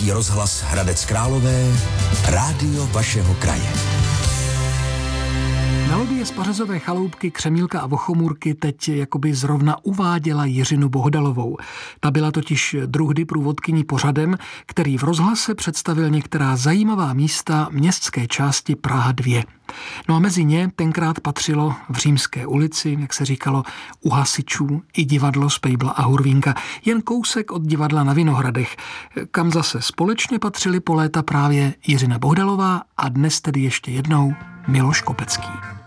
Český rozhlas Hradec Králové, rádio vašeho kraje. Melodie z Pařezové chaloupky Křemílka a Vochomůrky teď jakoby zrovna uváděla Jiřinu Bohdalovou. Ta byla totiž druhdy průvodkyní pořadem, který v rozhlase představil některá zajímavá místa městské části Praha 2. No a mezi ně tenkrát patřilo v Římské ulici, jak se říkalo, u Hasičů i divadlo Spejbla a Hurvínka, jen kousek od divadla na Vinohradech, kam zase společně patřili po léta právě Jiřina Bohdalová a dnes tedy ještě jednou Miloš Kopecký.